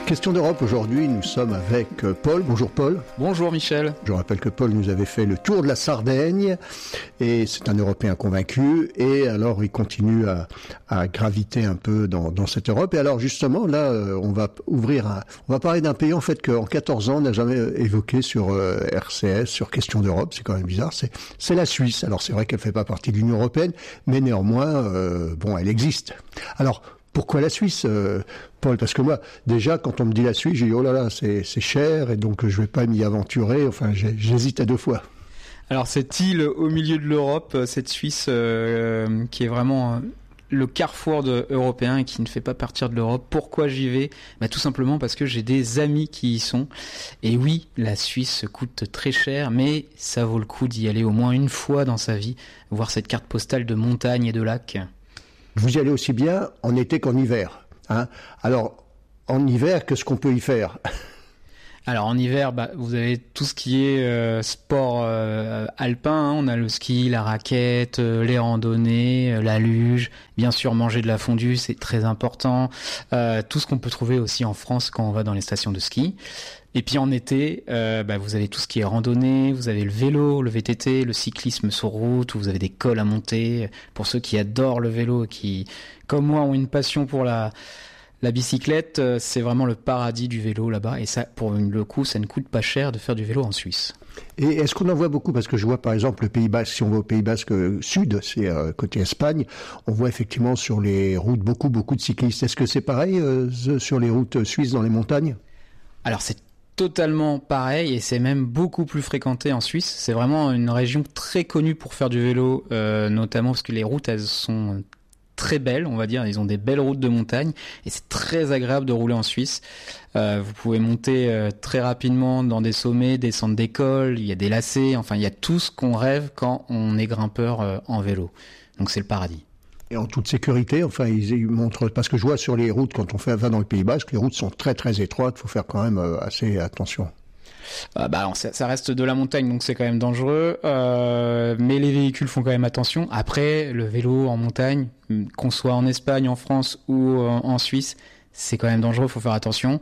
Question d'Europe, aujourd'hui nous sommes avec Paul. Bonjour Paul. Bonjour Michel. Je rappelle que Paul nous avait fait le tour de la Sardaigne et c'est un Européen convaincu et alors il continue à graviter un peu dans cette Europe. Et alors justement là on va parler d'un pays en fait qu'en 14 ans on n'a jamais évoqué sur RCS, sur Question d'Europe, c'est quand même bizarre, c'est la Suisse. Alors c'est vrai qu'elle fait pas partie de l'Union Européenne, mais néanmoins elle existe. Alors pourquoi la Suisse, Paul? Parce que moi, déjà, quand on me dit la Suisse, j'ai dit, oh là là, c'est cher, et donc je vais pas m'y aventurer. Enfin, j'hésite à deux fois. Alors, cette île au milieu de l'Europe, cette Suisse qui est vraiment le carrefour européen et qui ne fait pas partir de l'Europe. Pourquoi j'y vais? Tout simplement parce que j'ai des amis qui y sont. Et oui, la Suisse coûte très cher, mais ça vaut le coup d'y aller au moins une fois dans sa vie, voir cette carte postale de montagnes et de lacs. Vous y allez aussi bien en été qu'en hiver, hein. Alors, en hiver, qu'est-ce qu'on peut y faire? Alors en hiver, vous avez tout ce qui est sport alpin, hein. On a le ski, la raquette, les randonnées, la luge, bien sûr manger de la fondue, c'est très important. Tout ce qu'on peut trouver aussi en France quand on va dans les stations de ski. Et puis en été, vous avez tout ce qui est randonnée, vous avez le vélo, le VTT, le cyclisme sur route, où vous avez des cols à monter. Pour ceux qui adorent le vélo et qui, comme moi, ont une passion pour la bicyclette, c'est vraiment le paradis du vélo là-bas. Et ça, pour le coup, ça ne coûte pas cher de faire du vélo en Suisse. Et est-ce qu'on en voit beaucoup? Parce que je vois par exemple le Pays Basque, si on va au Pays Basque sud, c'est côté Espagne, on voit effectivement sur les routes beaucoup de cyclistes. Est-ce que c'est pareil sur les routes suisses dans les montagnes? Alors c'est totalement pareil et c'est même beaucoup plus fréquenté en Suisse. C'est vraiment une région très connue pour faire du vélo, notamment parce que les routes, elles sont très belles, on va dire. Ils ont des belles routes de montagne et c'est très agréable de rouler en Suisse. Vous pouvez monter très rapidement dans des sommets, descendre des cols, il y a des lacets, enfin il y a tout ce qu'on rêve quand on est grimpeur en vélo. Donc c'est le paradis. Et en toute sécurité, enfin, ils montrent, parce que je vois sur les routes, quand on va dans le Pays Basque, les routes sont très très étroites, il faut faire quand même assez attention. Ça reste de la montagne, donc c'est quand même dangereux, mais les véhicules font quand même attention. Après, le vélo en montagne, qu'on soit en Espagne, en France ou en Suisse, c'est quand même dangereux, il faut faire attention.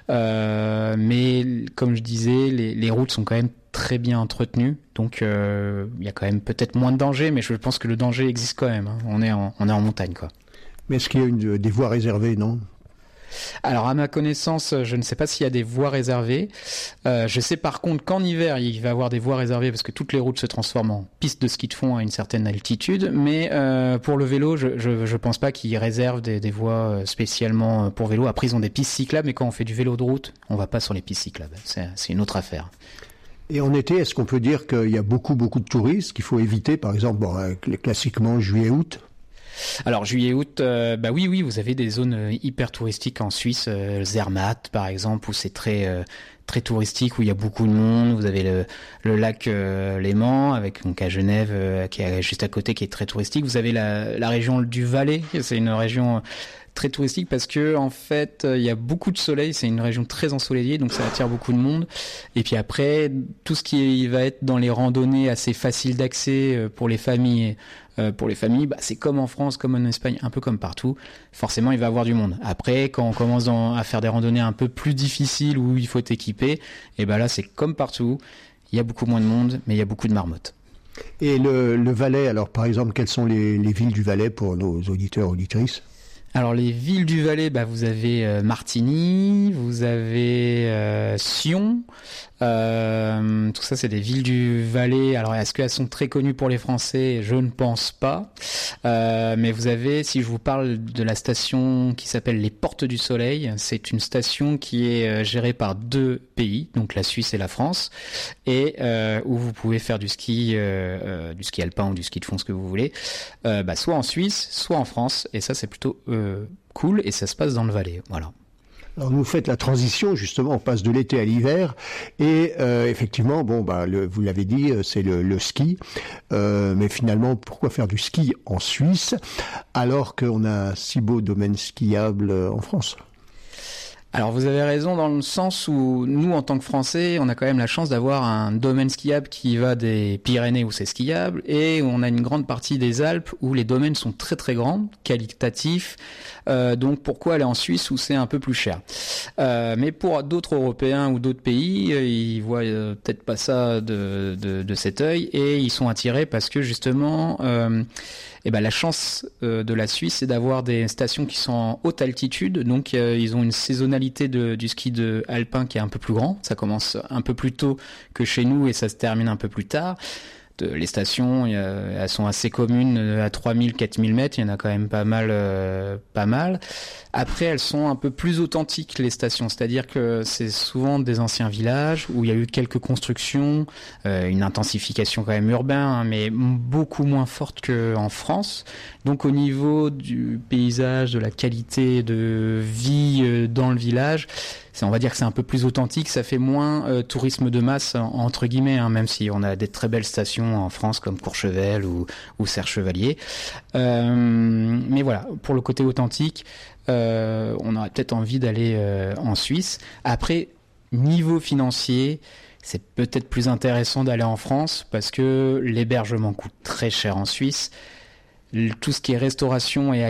Mais comme je disais, les routes sont quand même très bien entretenues, donc il y a quand même peut-être moins de danger, mais je pense que le danger existe quand même, hein. On est en montagne, quoi. Mais est-ce qu'il y a des voies réservées, non? Alors à ma connaissance, je ne sais pas s'il y a des voies réservées. Je sais par contre qu'en hiver, il va y avoir des voies réservées parce que toutes les routes se transforment en pistes de ski de fond à une certaine altitude. Mais pour le vélo, je pense pas qu'ils réservent des voies spécialement pour vélo. Après, ils ont des pistes cyclables, mais quand on fait du vélo de route, on va pas sur les pistes cyclables. C'est une autre affaire. Et en été, est-ce qu'on peut dire qu'il y a beaucoup de touristes qu'il faut éviter, par exemple, classiquement juillet-août? Alors juillet-août, oui, vous avez des zones hyper touristiques en Suisse, Zermatt par exemple, où c'est très très touristique, où il y a beaucoup de monde. Vous avez le lac Léman, avec donc à Genève qui est juste à côté, qui est très touristique. Vous avez la région du Valais, c'est une région très touristique parce que en fait il y a beaucoup de soleil, c'est une région très ensoleillée, donc ça attire beaucoup de monde. Et puis après, tout ce qui va être dans les randonnées assez faciles d'accès pour les familles, c'est comme en France, comme en Espagne, un peu comme partout. Forcément, il va y avoir du monde. Après, quand on commence à faire des randonnées un peu plus difficiles où il faut être équipé, et là c'est comme partout, il y a beaucoup moins de monde, mais il y a beaucoup de marmottes. Et le Valais, alors par exemple, quelles sont les villes du Valais pour nos auditeurs, auditrices? Alors les villes du Valais, vous avez Martigny, vous avez Sion, tout ça c'est des villes du Valais. Alors est-ce qu'elles sont très connues pour les Français? Je ne pense pas. Mais vous avez, si je vous parle de la station qui s'appelle les Portes du Soleil, c'est une station qui est gérée par deux pays, donc la Suisse et la France, et où vous pouvez faire du ski alpin ou du ski de fond, ce que vous voulez, soit en Suisse, soit en France, et ça c'est plutôt cool, et ça se passe dans le Valais, voilà. Alors vous faites la transition, justement, on passe de l'été à l'hiver, et effectivement, vous l'avez dit, c'est le ski, mais finalement, pourquoi faire du ski en Suisse, alors qu'on a un si beau domaine skiable en France? Alors vous avez raison dans le sens où nous, en tant que Français, on a quand même la chance d'avoir un domaine skiable qui va des Pyrénées où c'est skiable, et on a une grande partie des Alpes où les domaines sont très très grands, qualitatifs. Donc pourquoi aller en Suisse où c'est un peu plus cher? Mais pour d'autres Européens ou d'autres pays, ils voient peut-être pas ça de cet œil, et ils sont attirés parce que justement, la chance de la Suisse, c'est d'avoir des stations qui sont en haute altitude. Donc ils ont une saisonnalité du ski alpin qui est un peu plus grand. Ça commence un peu plus tôt que chez nous et ça se termine un peu plus tard. Les stations, elles sont assez communes, à 3000, 4000 mètres, il y en a quand même pas mal. Après, elles sont un peu plus authentiques, les stations, c'est-à-dire que c'est souvent des anciens villages où il y a eu quelques constructions, une intensification quand même urbaine, mais beaucoup moins forte qu'en France. Donc au niveau du paysage, de la qualité de vie dans le village, on va dire que c'est un peu plus authentique, ça fait moins tourisme de masse entre guillemets, même si on a des très belles stations en France comme Courchevel ou Serre-Chevalier. Mais voilà, pour le côté authentique, on aurait peut-être envie d'aller en Suisse. Après, niveau financier, c'est peut-être plus intéressant d'aller en France parce que l'hébergement coûte très cher en Suisse. Tout ce qui est restauration et